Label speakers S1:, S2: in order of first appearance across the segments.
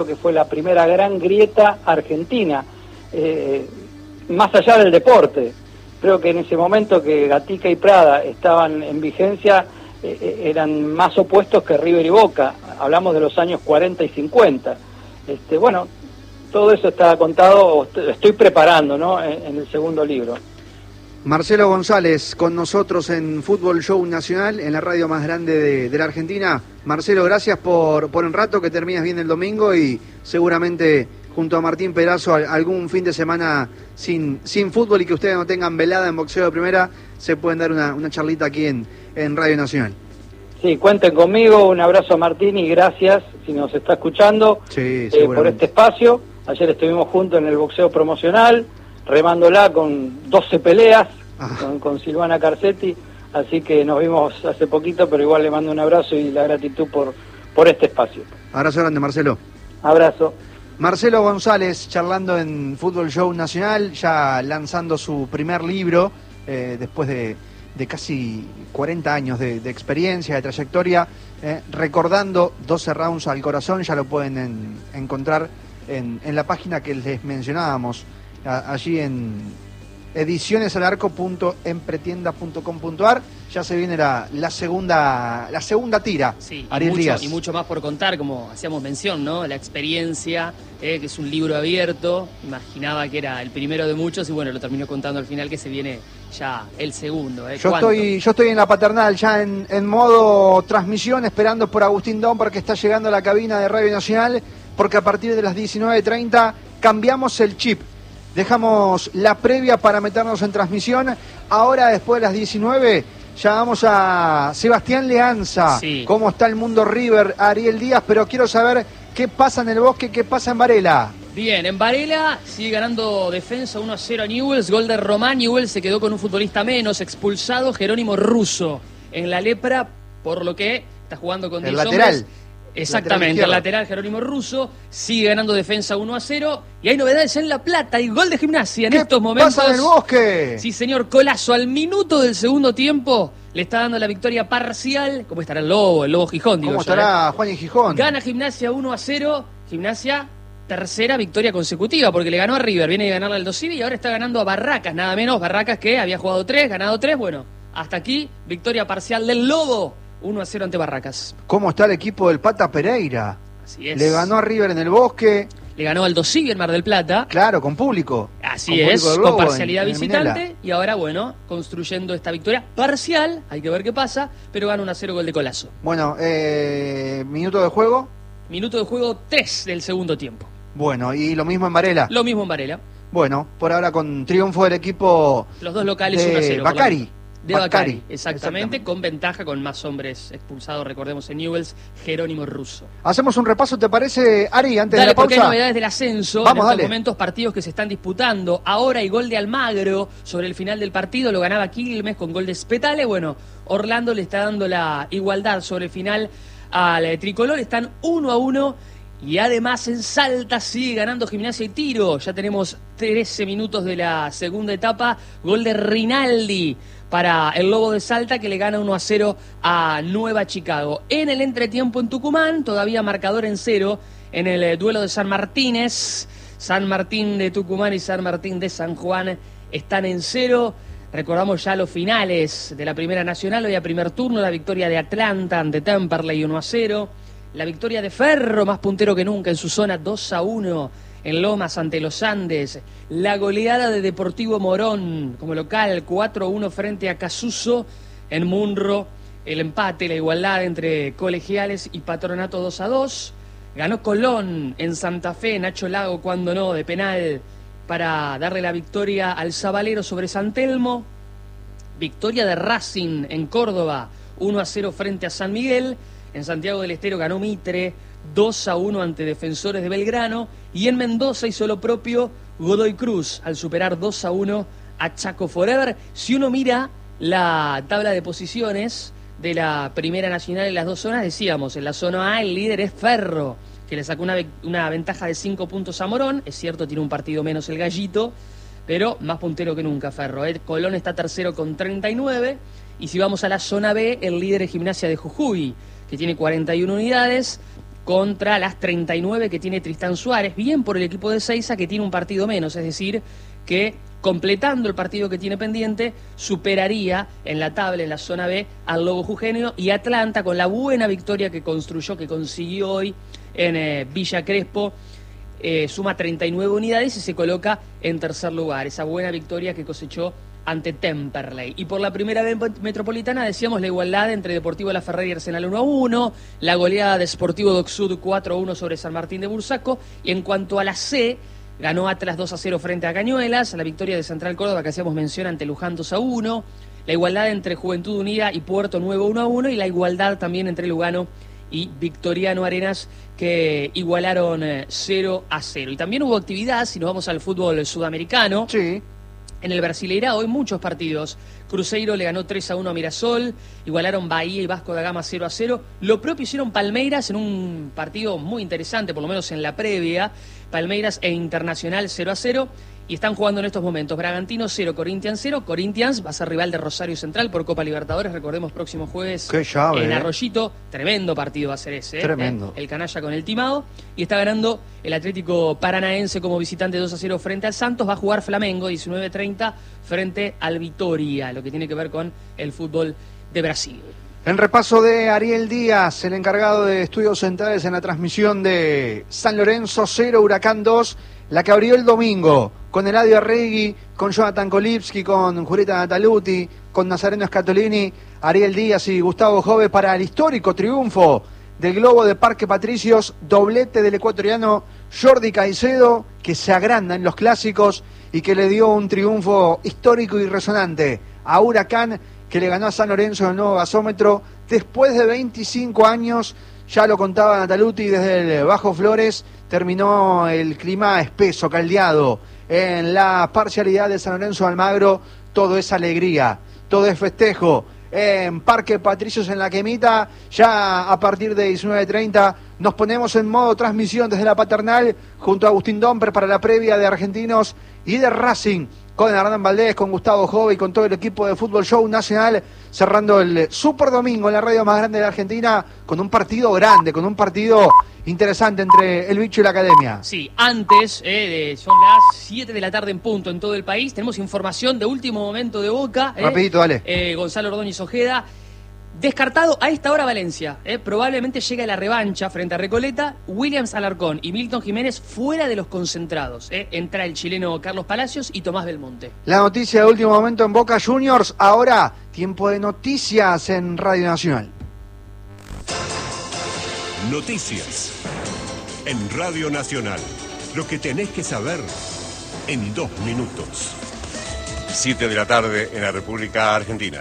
S1: que fue la primera gran grieta argentina, más allá del deporte. Creo que en ese momento que Gatica y Prada estaban en vigencia, eran más opuestos que River y Boca. Hablamos de los años 40 y 50. Bueno, todo eso está contado, estoy preparando, ¿no?, en el segundo libro.
S2: Marcelo González con nosotros en Fútbol Show Nacional, en la radio más grande de la Argentina. Marcelo, gracias por el rato, que terminas bien el domingo y seguramente junto a Martín Perazo algún fin de semana sin fútbol y que ustedes no tengan velada en boxeo de primera, se pueden dar una charlita aquí en Radio Nacional. Sí, cuenten conmigo, un abrazo a Martín y gracias si nos está escuchando por este espacio. Ayer estuvimos juntos en el boxeo promocional, remándola con 12 peleas con Silvana Carcetti, así que nos vimos hace poquito, pero igual le mando un abrazo y la gratitud por este espacio. Abrazo grande, Marcelo. Abrazo. Marcelo González charlando en Fútbol Show Nacional, ya lanzando su primer libro, después de casi 40 años de experiencia, de trayectoria, recordando 12 rounds al corazón. Ya lo pueden encontrar en la página que les mencionábamos, allí en edicionesalarco.empretienda.com.ar. Ya se viene la segunda tira.
S3: Sí,
S2: Ariel Díaz.
S3: Y mucho más por contar, como hacíamos mención, ¿no? La experiencia, que es un libro abierto. Imaginaba que era el primero de muchos y bueno, lo terminó contando al final que se viene ya el segundo.
S2: Yo estoy en la paternal, ya en modo transmisión, esperando por Agustín Domper, que está llegando a la cabina de Radio Nacional, porque a partir de las 19:30 cambiamos el chip. Dejamos la previa para meternos en transmisión. Ahora, después de las 19, ya vamos a Sebastián Leanza.
S3: Sí.
S2: Cómo está el mundo River, Ariel Díaz, pero quiero saber qué pasa en el Bosque, qué pasa en Varela.
S3: Bien, en Varela sigue ganando Defensa 1-0 a Newell's, gol de Román. Newell's se quedó con un futbolista menos, expulsado Jerónimo Russo en la lepra, por lo que está jugando con 10 hombres.
S2: Lateral.
S3: Exactamente, el lateral Jerónimo Russo sigue ganando Defensa 1-0 y hay novedades en La Plata y gol de Gimnasia en estos momentos.
S2: ¿Qué pasa en el Bosque?
S3: Sí, señor, Colazo al minuto del segundo tiempo le está dando la victoria parcial. ¿Cómo estará el Lobo Gijón?
S2: ¿Cómo estará Juan y Gijón?
S3: Gana Gimnasia 1-0, Gimnasia tercera victoria consecutiva porque le ganó a River, viene de ganarle al Dosivi y ahora está ganando a Barracas, nada menos. Barracas que había jugado 3, ganado 3, bueno, hasta aquí victoria parcial del Lobo. 1-0 ante Barracas.
S2: ¿Cómo está el equipo del Pata Pereira?
S3: Así es.
S2: Le ganó a River en el Bosque.
S3: Le ganó al Dosivi en Mar del Plata.
S2: Claro, con público.
S3: Así es, con parcialidad visitante. Y ahora, bueno, construyendo esta victoria parcial. Hay que ver qué pasa, pero gana 1-0 gol de Colazo.
S2: Bueno, minuto de juego.
S3: Minuto de juego 3 del segundo tiempo.
S2: Bueno, y lo mismo en Varela.
S3: Lo mismo en Varela.
S2: Bueno, por ahora con triunfo del equipo.
S3: Los dos locales
S2: de
S3: 1-0.
S2: Bacari.
S3: De Bacari, exactamente, con ventaja, con más hombres expulsados, recordemos en Newell's, Jerónimo Russo.
S2: Hacemos un repaso, ¿te parece, Ari, antes
S3: de la pausa?
S2: Porque hay
S3: novedades del ascenso,
S2: Vamos,
S3: en estos momentos partidos que se están disputando. Ahora hay gol de Almagro sobre el final del partido, lo ganaba Quilmes con gol de Spetale. Bueno, Orlando le está dando la igualdad sobre el final al tricolor, están 1-1. Y además en Salta sigue ganando Gimnasia y Tiro. Ya tenemos 13 minutos de la segunda etapa. Gol de Rinaldi para el Lobo de Salta, que le gana 1-0 a Nueva Chicago. En el entretiempo en Tucumán, todavía marcador en 0 en el duelo de San Martínez. San Martín de Tucumán y San Martín de San Juan están en 0. Recordamos ya los finales de la Primera Nacional. Hoy a primer turno la victoria de Atlanta ante Temperley 1-0. La victoria de Ferro, más puntero que nunca en su zona, 2-1 en Lomas ante los Andes. La goleada de Deportivo Morón como local, 4-1 frente a Casuso en Munro. El empate, la igualdad entre Colegiales y Patronato 2-2. Ganó Colón en Santa Fe, Nacho Lago, cuando no, de penal, para darle la victoria al Zabalero sobre San Telmo. Victoria de Racing en Córdoba, 1-0 frente a San Miguel. En Santiago del Estero ganó Mitre 2-1 ante Defensores de Belgrano. Y en Mendoza hizo lo propio Godoy Cruz al superar 2-1 a Chaco Forever. Si uno mira la tabla de posiciones de la Primera Nacional en las dos zonas, decíamos, en la zona A el líder es Ferro, que le sacó una ventaja de 5 puntos a Morón. Es cierto, tiene un partido menos el Gallito, pero más puntero que nunca Ferro. Colón está tercero con 39. Y si vamos a la zona B, el líder es Gimnasia de Jujuy, que tiene 41 unidades, contra las 39 que tiene Tristán Suárez, bien por el equipo de Seiza, que tiene un partido menos, es decir, que completando el partido que tiene pendiente, superaría en la tabla, en la zona B, al Lobo Jujeño, y Atlanta, con la buena victoria que consiguió hoy en Villa Crespo, suma 39 unidades y se coloca en tercer lugar. Esa buena victoria que cosechó ante Temperley. Y por la primera vez metropolitana decíamos la igualdad entre Deportivo La Ferrari y Arsenal 1-1, la goleada de Sportivo Doc Sud 4-1 sobre San Martín de Bursaco, y en cuanto a la C, ganó Atlas 2-0 frente a Cañuelas, la victoria de Central Córdoba que hacíamos mención ante Luján 2-1, la igualdad entre Juventud Unida y Puerto Nuevo 1-1, y la igualdad también entre Lugano y Victoriano Arenas, que igualaron 0-0. Y también hubo actividad, si nos vamos al fútbol sudamericano.
S2: Sí.
S3: En el Brasileirao hoy muchos partidos. Cruzeiro le ganó 3-1 a Mirasol, igualaron Bahía y Vasco da Gama 0-0. Lo propio hicieron Palmeiras en un partido muy interesante, por lo menos en la previa. Palmeiras e Internacional 0-0. Y están jugando en estos momentos Bragantino 0, Corinthians 0. Corinthians va a ser rival de Rosario Central por Copa Libertadores, recordemos, próximo jueves.
S2: Qué llave,
S3: en Arroyito. Tremendo partido va a ser ese.
S2: Tremendo.
S3: El canalla con el timado. Y está ganando el Atlético Paranaense como visitante 2-0 frente al Santos. Va a jugar Flamengo 19:30 frente al Vitória, lo que tiene que ver con el fútbol de Brasil.
S2: En repaso de Ariel Díaz, el encargado de estudios centrales en la transmisión de San Lorenzo 0, Huracán 2, la que abrió el domingo con Eladio Arregui, con Jonathan Kolipski, con Julieta Nataluti, con Nazareno Scatolini, Ariel Díaz y Gustavo Jove para el histórico triunfo del Globo de Parque Patricios, doblete del ecuatoriano Jordi Caicedo, que se agranda en los clásicos y que le dio un triunfo histórico y resonante a Huracán, que le ganó a San Lorenzo en el nuevo gasómetro después de 25 años. Ya lo contaba Nataluti, desde el Bajo Flores terminó el clima espeso, caldeado. En la parcialidad de San Lorenzo de Almagro, todo es alegría, todo es festejo. En Parque Patricios, en la Quemita, ya a partir de 19:30 nos ponemos en modo transmisión desde la Paternal junto a Agustín Domper para la previa de Argentinos y de Racing, con Hernán Valdés, con Gustavo Jove y con todo el equipo de Fútbol Show Nacional, cerrando el Super Domingo en la radio más grande de la Argentina, con un partido grande, con un partido interesante entre el Bicho y la Academia.
S3: Sí, antes, son las 7 de la tarde en punto en todo el país, tenemos información de último momento de Boca.
S2: Rapidito, dale.
S3: Gonzalo Ordóñez Ojeda. Descartado a esta hora Valencia, probablemente llegue a la revancha frente a Recoleta. Williams Alarcón y Milton Jiménez fuera de los concentrados. Entra el chileno Carlos Palacios y Tomás Belmonte.
S2: La noticia de último momento en Boca Juniors. Ahora, tiempo de noticias en Radio Nacional.
S4: Noticias en Radio Nacional. Lo que tenés que saber en 2 minutos. 7 de la tarde en la República Argentina.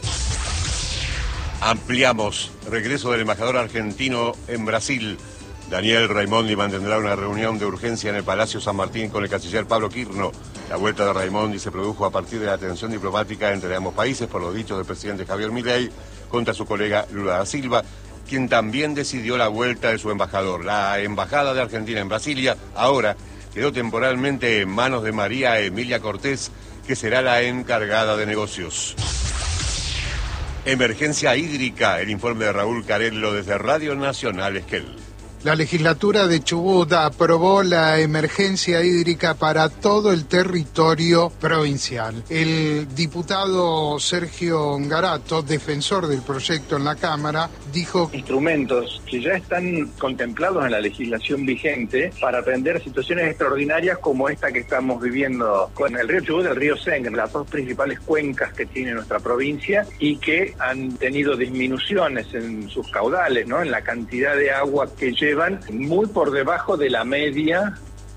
S4: Ampliamos regreso del embajador argentino en Brasil. Daniel Raimondi mantendrá una reunión de urgencia en el Palacio San Martín con el canciller Pablo Quirno. La vuelta de Raimondi se produjo a partir de la tensión diplomática entre ambos países por los dichos del presidente Javier Milei contra su colega Lula da Silva, quien también decidió la vuelta de su embajador. La embajada de Argentina en Brasilia ahora quedó temporalmente en manos de María Emilia Cortés, que será la encargada de negocios. Emergencia hídrica, el informe de Raúl Carello desde Radio Nacional Esquel.
S5: La legislatura de Chubut aprobó la emergencia hídrica para todo el territorio provincial. El diputado Sergio Ngarato, defensor del proyecto en la Cámara, dijo:
S6: instrumentos que ya están contemplados en la legislación vigente para atender situaciones extraordinarias como esta que estamos viviendo con el río Chubut y el río Sengue, las dos principales cuencas que tiene nuestra provincia y que han tenido disminuciones en sus caudales, ¿no? En la cantidad de agua que llevan, muy por debajo de la media.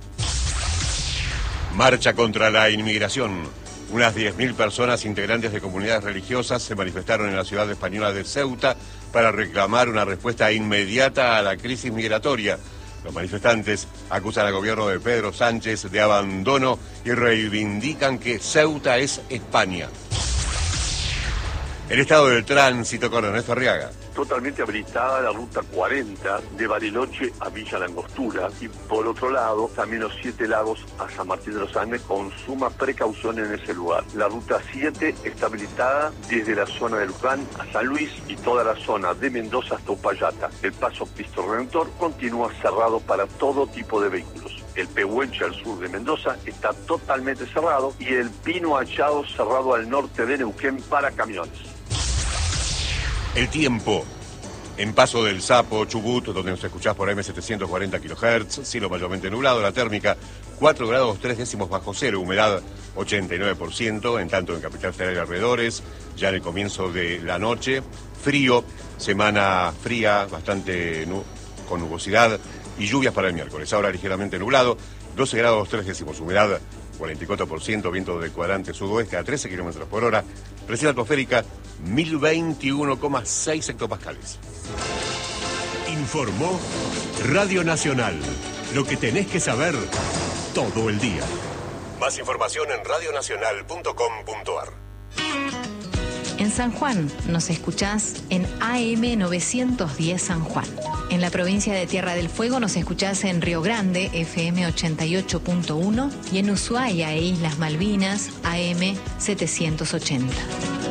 S4: Marcha contra la inmigración. Unas 10.000 personas integrantes de comunidades religiosas se manifestaron en la ciudad española de Ceuta para reclamar una respuesta inmediata a la crisis migratoria. Los manifestantes acusan al gobierno de Pedro Sánchez de abandono y reivindican que Ceuta es España. El estado del tránsito con Ernesto Arriaga.
S7: totalmente habilitada la ruta 40 de Bariloche a Villa Langostura y por otro lado también los 7 lagos a San Martín de los Andes con suma precaución en ese lugar. La ruta 7 está habilitada desde la zona de Luján a San Luis y toda la zona de Mendoza hasta Upayata. El paso Cristo Redentor continúa cerrado para todo tipo de vehículos. El Pehuenche al sur de Mendoza está totalmente cerrado y el Pino Achado cerrado al norte de Neuquén para camiones.
S4: El tiempo. En Paso del Sapo, Chubut, donde nos escuchás por AM740 kHz, cielo mayormente nublado, la térmica 4 grados 3 décimos bajo cero, humedad 89%, en tanto en Capital Federal y alrededores, ya en el comienzo de la noche, frío, semana fría, bastante con nubosidad y lluvias para el miércoles, ahora ligeramente nublado, 12 grados 3 décimos, humedad 44%, viento del cuadrante sudoeste a 13 kilómetros por hora, presión atmosférica 1021,6 hectopascales.
S8: Informó Radio Nacional. Lo que tenés que saber todo el día.
S4: Más información en radionacional.com.ar.
S9: En San Juan nos escuchás en AM 910 San Juan. En la provincia de Tierra del Fuego nos escuchás en Río Grande, FM 88.1, y en Ushuaia e Islas Malvinas, AM 780.